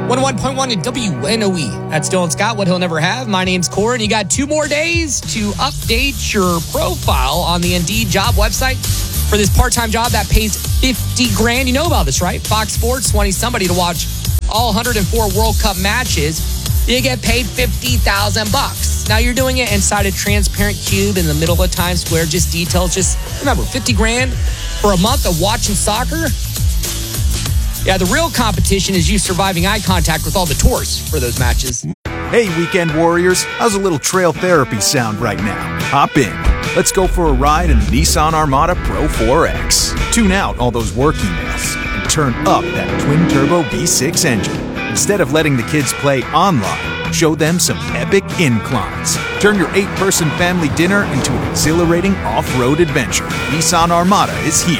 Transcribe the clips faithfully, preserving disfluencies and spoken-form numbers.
one oh one point one to W N O E. That's Dylan Scott, what he'll never have. My name's Corin. You got two more days to update your profile on the Indeed job website for this part-time job that pays fifty grand. You know about this, right? Fox Sports wanting somebody to watch all one hundred four World Cup matches. You get paid fifty thousand bucks. Now you're doing it inside a transparent cube in the middle of Times Square. Just details. Just remember, fifty grand for a month of watching soccer. Yeah, the real competition is you surviving eye contact with all the tours for those matches. Hey, weekend warriors. How's a little trail therapy sound right now? Hop in. Let's go for a ride in the Nissan Armada Pro four X. Tune out all those work emails and turn up that twin-turbo V six engine. Instead of letting the kids play online, show them some epic inclines. Turn your eight-person family dinner into an exhilarating off-road adventure. Nissan Armada is here.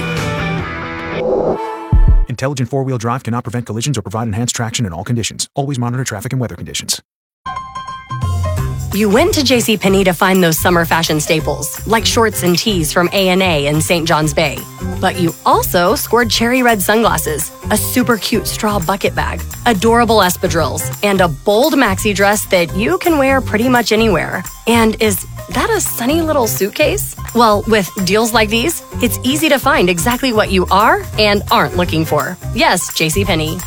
Intelligent four-wheel drive cannot prevent collisions or provide enhanced traction in all conditions. Always monitor traffic and weather conditions. You went to JCPenney to find those summer fashion staples, like shorts and tees from A and A in Saint John's Bay. But you also scored cherry red sunglasses, a super cute straw bucket bag, adorable espadrilles, and a bold maxi dress that you can wear pretty much anywhere. And is that a sunny little suitcase? Well, with deals like these, it's easy to find exactly what you are and aren't looking for. Yes, JCPenney.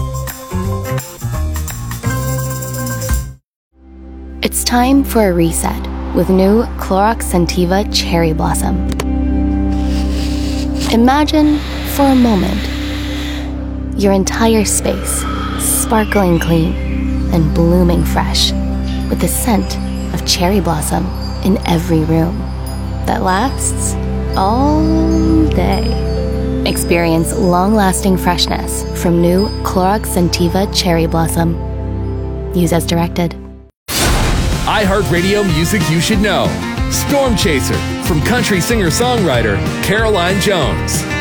It's time for a reset with new Clorox Scentiva Cherry Blossom. Imagine, for a moment, your entire space sparkling clean and blooming fresh with the scent of cherry blossom in every room that lasts all day. Experience long-lasting freshness from new Clorox Scentiva Cherry Blossom. Use as directed. iHeartRadio music you should know. Storm Chaser from country singer-songwriter Caroline Jones.